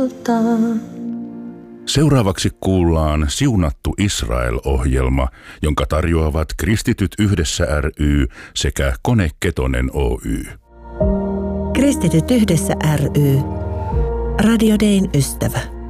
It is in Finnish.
Seuraavaksi kuullaan Siunattu Israel-ohjelma, jonka tarjoavat Kristityt Yhdessä ry sekä Kone Ketonen Oy. Kristityt Yhdessä ry. Radio Dayn ystävä.